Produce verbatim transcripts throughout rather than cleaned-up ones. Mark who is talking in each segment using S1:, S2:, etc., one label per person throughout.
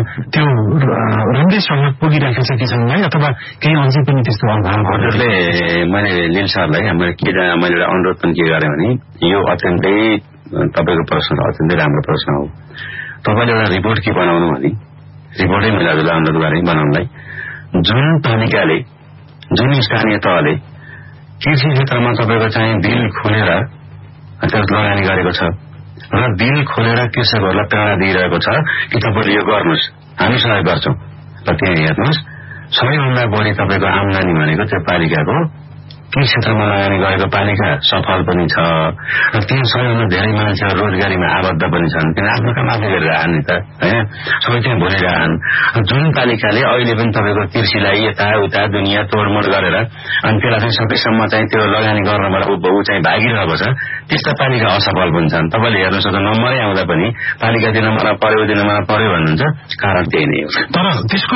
S1: त्यो राम्रैसँग पुगिरहेको छ किसानलाई अथवा केही अझै पनि त्यस्तो अभाव?
S2: हजुरले मैले लिल सरलाई हाम्रो के मैले एउटा अनुरोध पनि के गरेँ भने यो अत्यन्तै तपाईँको प्रश्न अत्यन्तै राम्रो प्रश्न हो। तपाईँले एउटा रिपोर्ट के बनाउनु भने रिपोर्टै मैले हजुरलाई अनुरोध गरेँ बनाउनलाई। जुन पालिकाले जुन स्थानीय तहले कृषि क्षेत्रमा तपाईँको चाहिँ बिल खोलेर लगानी गरेको छ र बिल खोलेर कृषकहरूलाई प्रेरणा दिइरहेको छ कि तपाईँले यो गर्नुहोस्, हामी सहयोग गर्छौं र त्यहाँ हेर्नुहोस् सबैभन्दा बढी तपाईँको आमदानी भनेको त्यो पालिकाको कृषि क्षेत्रमा लगानी गरेको पालिका सफल पनि छ र त्यहाँ सबैभन्दा धेरै मान्छेहरू रोजगारीमा आबद्ध पनि छन्। किन आफ्नो काम आफै गरिरहन् नि त होइन, सबै त्यहाँ भोलिरहन्। जुन पालिकाले अहिले पनि तपाईँको कृषिलाई यताउता दुनियाँ तोडमोड गरेर अनि त्यसलाई चाहिँ सकेसम्म चाहिँ त्यो लगानी गर्नबाट ऊ चाहिँ भागिरहेको छ त्यस्ता पालिका असफल पनि छन्। तपाईँले हेर्नुहोस् नम्बरै आउँदा पनि पालिका दिन मलाई पर्यो दिन मलाई पर्यो भन्नुहुन्छ, कारण त्यही नै हो।
S1: तर त्यसको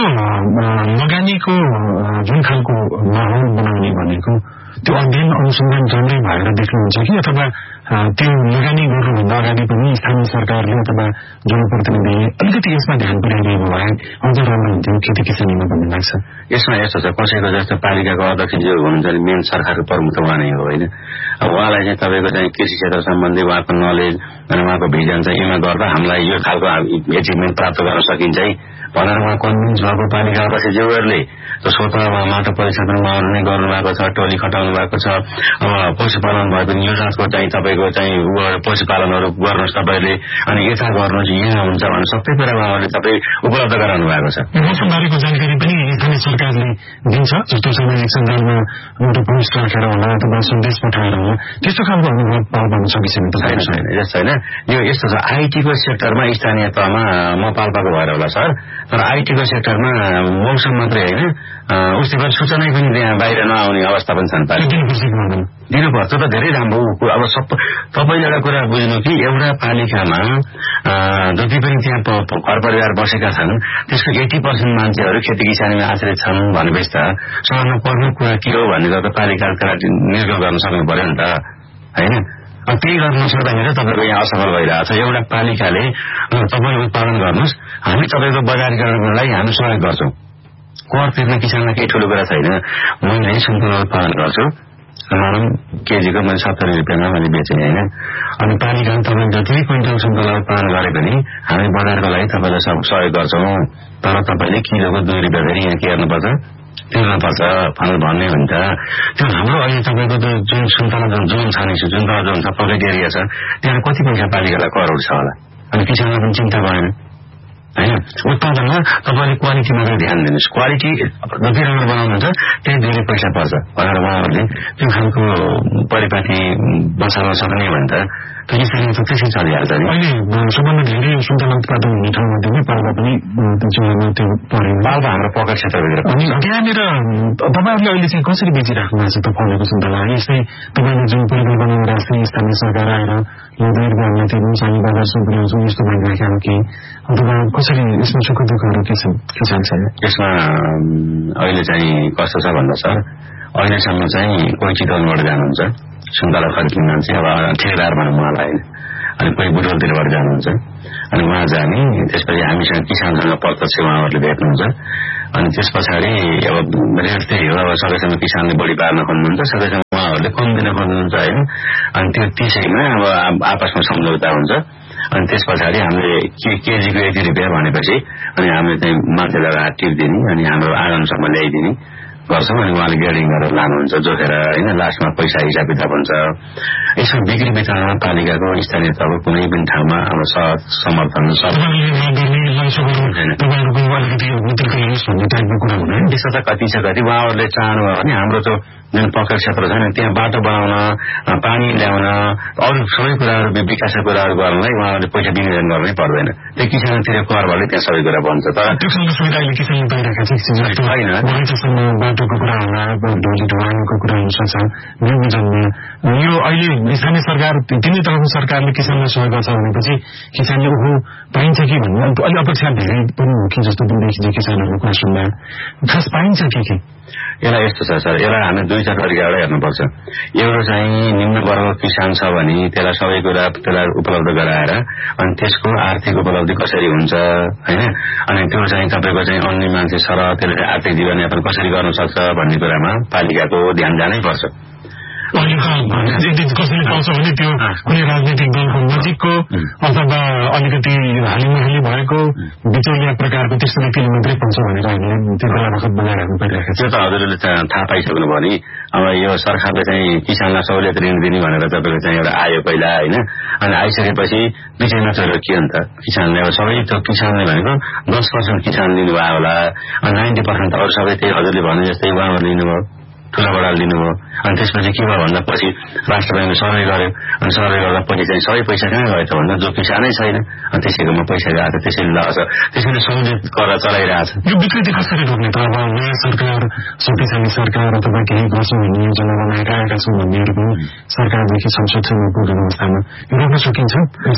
S1: लगानीको जुन खालको माहौल बनाउने भनेको त्यो अध्ययन अनुसन्धान राम्रै भएर देख्नुहुन्छ कि अथवा त्यो लगानी गर्नुभन्दा अगाडि पनि स्थानीय सरकारले अथवा जनप्रतिनिधिले अलिकति यसमा ध्यान पुर्याइदिएको भए अझ राम्रो हुन्थ्यो खेती किसानीमा भन्ने लाग्छ?
S2: यसमा यस्तो छ, कसैको जस्तो पालिकाको अध्यक्ष जो हुनुहुन्छ मेन सरकारको प्रमुख त उहाँ नै हो होइन। अब उहाँलाई चाहिँ तपाईँको चाहिँ कृषि क्षेत्र सम्बन्धी उहाँको नलेज अनि उहाँको भिजन चाहिँ यसमा गर्दा हामीलाई यो खालको एचिभमेन्ट प्राप्त गर्न सकिन्छ है भनेर उहाँ कन्भिन्स भएको पालिका अध्यक्ष ज्यूहरूले स्वतः माटो परीक्षण नै गर्नु भएको छ, टोली खटाउनु भएको छ। अब पशुपालन भए पनि यो जाँचको चाहिँ तपाईँको चाहिँ पशुपालनहरू गर्नुहोस् तपाईँले अनि यता गर्नुहोस् यहाँ हुन्छ भने सबै कुरा उहाँहरूले तपाईँ उपलब्ध गराउनु भएको छ।
S1: मौसमबारेको जानकारी पनि स्थानीय सरकारले दिन्छ, जस्तो सामाजिक सञ्जालमा एउटा पोस्ट राखेर होला अथवा सन्देश पठाएर होला, त्यस्तो खालको अनुभव पाल पाउन सकिन्छ नि त?
S2: छैन यस्तो होइन। यो यस्तो छ, आइटीको सेक्टरमा स्थानीय तहमा म पाल्पाको भएर होला सर, तर आइटीको सेक्टरमा मौसम मात्रै होइन उसले गर्दा सूचना पनि त्यहाँ बाहिर नआउने अवस्था पनि छन्। दिनुपर्छ त धेरै राम्रो। अब सब तपाईँले एउटा कुरा बुझ्नु कि एउटा पालिकामा जति पनि त्यहाँ घर परिवार बसेका छन् त्यसको एटी पर्सेन्ट मान्छेहरू खेती किसानीमा आश्रित छन् भनेपछि त सहरमा पर्ने कुरा के हो भन्ने त पालिकालाई निर्भर गर्न सक्नु पर्यो नि त होइन। त्यही गर्न सक्दाखेरि तपाईँको यहाँ असफल भइरहेको छ। एउटा पालिकाले तपाईँ उत्पादन गर्नुहोस्, हामी तपाईँको बजारीकरणको लागि हामी सहयोग गर्छौं, कर तिर्ने किसानलाई केही ठुलो कुरा छैन। मैले सुन्तला उत्पादन गर्छु, मानौँ केजीको मैले सत्तरी रुपियाँमा मैले बेचेँ होइन, अनि पालिकामा तपाईँ जति क्विन्टल सुन्तला उत्पादन गरे पनि हामी बजारको लागि तपाईँलाई सब सहयोग गर्छौं, तर तपाईँले किलोको दुई रुपियाँ फेरि यहाँ के गर्नुपर्छ तिर्नुपर्छ भनेर भन्ने हुन्छ। त्यो हाम्रो अहिले तपाईँको त जुन सुन्तला जुन जोन छ नि सुन्तला जोन छ पकेट एरिया छ त्यहाँ कति पैसा पालिकालाई करोड छ होला, अनि किसानलाई पनि चिन्ता भएन होइन। उत्पादनमा तपाईँले क्वालिटी मात्रै ध्यान दिनुहोस्, क्वालिटी जति राम्रो बनाउनुहुन्छ त्यही धेरै पैसा पर्छ भनेर उहाँहरूले त्यो खालको परिपाटी बसाल्न सक्ने भने त किसानले त त्यसै चलिहाल्छ नि।
S1: अहिले सबभन्दा धेरै सुन्तला उत्पादन हुने ठाउँमा पाल्पा पनि त्यो पऱ्यो,
S2: पाल्पा हाम्रो पकेट क्षेत्रभित्र।
S1: अनि त्यहाँनिर तपाईँहरूले अहिले चाहिँ कसरी बेचिराख्नु भएको छ त फलेको सुन्तला? यस्तै तपाईँले जुन परिकल्पना राष्ट्रिय स्थानीय सरकार आएर यो दुई रुपियाँमा त्यो सानो बजारसम्म पुर्याउँछौँ यस्तो भइराखेको कि अथवा कसरी यसमा सुख दुःखहरू के छन् किसान छैन?
S2: यसमा अहिले चाहिँ कस्तो छ भन्दा सर, अहिलेसम्म चाहिँ कोही चितवनबाट जानुहुन्छ सुन्तला खरिद्ने मान्छे, अब ठेकेदार भनौँ उहाँलाई, अनि कोही बुटवलतिरबाट जानुहुन्छ अनि उहाँ जाने, त्यसपछि हामीसँग किसानसँग प्रत्यक्ष उहाँहरूले भेट्नुहुन्छ। अनि त्यस पछाडि अब रेट त्यही हो, अब सकेसम्म किसानले बढी पार्न खोज्नुहुन्छ, सकेसम्म उहाँहरूले कम दिन खोज्नुहुन्छ होइन, अनि त्यो त्यसैमा अब आपसमा सम्झौता हुन्छ। अनि त्यस पछाडि हामीले के केजीको यति रुपियाँ भनेपछि अनि हामीले चाहिँ मान्छेलाई हात टिपिदिने अनि हाम्रो आँगनसम्म ल्याइदिने गर्छौँ, अनि उहाँले ग्रेडिङ गरेर लानुहुन्छ जोखेर होइन, लास्टमा पैसा हिसाब किताब हुन्छ। यसमा बिक्री बेचनमा पालिकाको स्थानीय तहको कुनै पनि ठाउँमा अब समर्थन त्यस्तो त कति छ कति उहाँहरूले चाहनुभयो भने हाम्रो त्यो जुन पकेट क्षेत्र छ नि त्यहाँ बाटो बनाउन, पानी ल्याउन, अरू सबै कुराहरू विकासका कुराहरू गर्नलाई उहाँहरूले पैसा विनियोजन गर्नै पर्दैन, त्यो किसानतिर करबाटै त्यहाँ सबै कुरा बन्छ। तर
S1: बाटोको कुरा होला, ढोली ढुवानीको कुरा हुनसक्छ, यो अहिले स्थानीय सरकार तिनै तहको सरकारले किसानलाई सहयोग गर्छ भनेपछि किसानले ऊ पाइन्छ कि भन्ने अहिले अपेक्षा धेरै पनि हो कि जस्तो पनि देखिन्छ किसानहरूको कुरा सुन्दा। खास पाइन्छ के के?
S2: यसलाई यस्तो छ सर, यसलाई हामी दुई दुईटा तरिकाबाट हेर्नुपर्छ। एउटा चाहिँ निम्न वर्गको किसान छ भने त्यसलाई सबै कुरा त्यसलाई उपलब्ध गराएर अनि त्यसको आर्थिक उपलब्धि कसरी हुन्छ हैन, अनि त्यो चाहिँ तपाईँको चाहिँ अन्य मान्छे छ र त्यसले आर्थिक जीवनयापन कसरी गर्न सक्छ भन्ने कुरामा पालिकाको ध्यान जानै पर्छ।
S1: कसरी पाउँछ भने त्यो कुनै राजनीतिक दलको नजिकको अथवा अलिकति हालिमहाली भएको बिचौलिया प्रकारको त्यस्तो व्यक्तिले मात्रै पाउँछ भनेर हामीले त्यो बेला बखत बनाइराख्नु परिरहेको छ।
S2: त्यो त हजुरले थाहा पाइसक्नु भयो नि। अब यो सरकारले चाहिँ किसानलाई सहुलियत ऋण दिने भनेर तपाईँको चाहिँ एउटा आयो पहिला होइन, अनि आइसकेपछि बिचैमा चल्यो के अन्त किसानले अब सबै त्यो किसानले भनेको दस पर्सेन्ट किसान लिनुभयो होला, अनि नाइन्टी पर्सेन्ट अरू सबै त्यही हजुरले भने जस्तै उहाँहरू लिनुभयो, ठुला बडा लिनुभयो। अनि त्यसपछि के भयो भन्दा पछि राष्ट्र ब्याङ्कले सर्वे गर्यो, अनि सर्वे गर्दा पछि चाहिँ सबै पैसा कहाँ गयो त भन्दा जो किसानै छैन अनि त्यसैकोमा पैसा गएको त्यसैले लगाएको छ, त्यसैले सहुलियत गरेर चलाइरहेछ।
S1: यो विकृति कसरी रोक्ने त? अब नयाँ सरकार, शक्तिशाली सरकार अथवा केही गर्छौँ भन्ने योजना बनाएर आएका छौँ भन्नेहरू पनि सरकारदेखि संसदसम्म पुगेको अवस्थामा यो रोक्न सकिन्छ?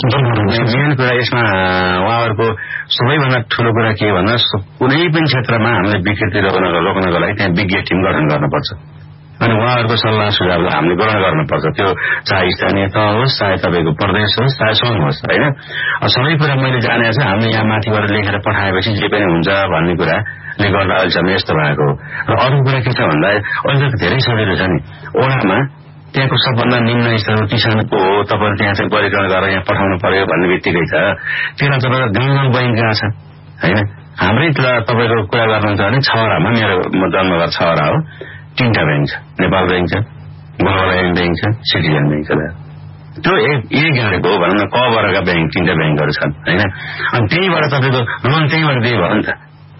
S2: मेन कुरा यसमा उहाँहरूको सबैभन्दा ठूलो कुरा के भन्दा कुनै पनि क्षेत्रमा हामीले विकृति रोक्न रोक्नको लागि त्यहाँ विज्ञ टिम गठन गर्नुपर्छ, अनि उहाँहरूको सल्लाह सुझावलाई हामीले ग्रहण गर्नुपर्छ। त्यो चाहे स्थानीय तह होस्, चाहे तपाईँको प्रदेश होस्, चाहे सङ्घ होस् होइन। सबै कुरा मैले जानेको छ, हामीले यहाँ माथिबाट लेखेर पठाएपछि जे पनि हुन्छ भन्ने कुराले गर्दा अहिलेसम्म यस्तो भएको हो। र अरू कुरा के छ भन्दा अहिले त धेरै सजिलो छ नि, ओडामा त्यहाँको सबभन्दा निम्न स्तरको किसानको हो, तपाईँले त्यहाँ चाहिँ वर्गीकरण गरेर यहाँ पठाउनु पर्यो भन्ने बित्तिकै छ। त्यसलाई तपाईँको गाउँ गाउँ बैङ्क गएको छ होइन। हाम्रै तपाईँको कुरा गर्नुहुन्छ भने छवटामा, मेरो जन्मघर छवटा हो, तीनटा ब्याङ्क छ, नेपाल ब्याङ्क छ, गोर्खाल्यान्ड ब्याङ्क छ, सिटिजन ब्याङ्क छ। त्यो एक एक गाडीको हो भनौँ न, क वर्गका ब्याङ्क तीनटा ब्याङ्कहरू छन् होइन। अनि त्यहीबाट तपाईँको लोन त्यहीबाट दिए भयो नि त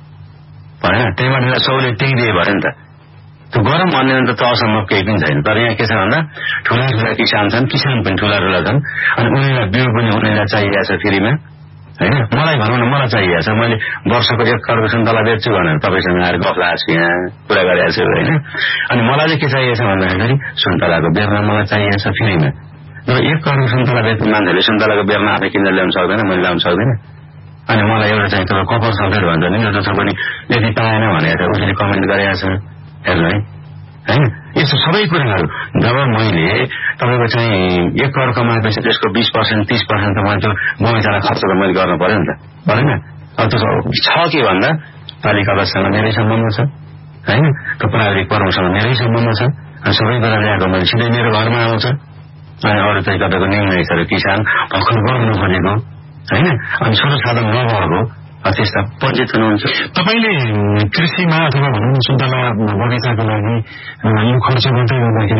S2: भएन, त्यहीबाट सहुलियत त्यही दिए भयो नि त। त्यो गरौँ भन्ने त असम्भव केही पनि छैन। तर यहाँ के छ भन्दा ठुला ठुला किसान छन्, किसान पनि ठुला ठुला छन्, अनि उनीहरूलाई बिउ पनि उनीहरूलाई चाहिएको छ फ्रीमा होइन। मलाई भनौँ न, मलाई चाहिएको छ, मैले वर्षको एक करोडको सुन्तला बेच्छु भनेर तपाईँसँग आएर गफ लगाएको छु, यहाँ कुरा गरेको छु होइन। अनि मलाई चाहिँ के चाहिएको छ भन्दाखेरि सुन्तलाको बेर्ना मलाई चाहिएको छ फ्रीमा। तर एक करोडको सुन्तला बेच्ने मान्छेले सुन्तलाको बेर्ना आफै किनेर ल्याउन सक्दैन, मैले ल्याउन सक्दैन। अनि मलाई एउटा चाहिँ तपाईँ कपाल सल्फेट भन्छ नि, यो त पनि यदि पाएन भनेर उसले कमेन्ट गरेको छ हेर्नु है होइन। यस्तो सबै कुराहरू जब मैले तपाईँको चाहिँ एक करोड कमाएपछि त्यसको बिस पर्सेन्ट तीस पर्सेन्ट त मैले त्यो बगैँचालाई खर्च त मैले गर्नु पऱ्यो नि त, परेन? अब त्यो छ के भन्दा पालिका अध्यक्षसँग मेरै सम्बन्ध छ होइन, त्यो प्राविधिक प्रमुखसँग मेरै सम्बन्ध छ, अनि सबै कुरा ल्याएको मैले सिधै मेरो घरमा आउँछ। अनि अरू चाहिँ तपाईँको निम्न स्तरको किसान भर्खर गर्नु खोजेको होइन, अनि छोटो साधन नभएको त्यस्ता पञ्चायत हुनुहुन्छ।
S1: तपाईँले कृषिमा अथवा भनौँ न सुन्तला बगैँचाको लागि यो खर्च गर्दै गर्दाखेरि